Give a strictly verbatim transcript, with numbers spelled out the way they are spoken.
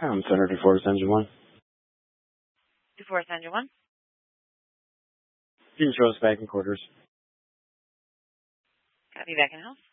I'm Center DeForest Engine one. DeForest Engine one. You can show us back in quarters. Got me back in house.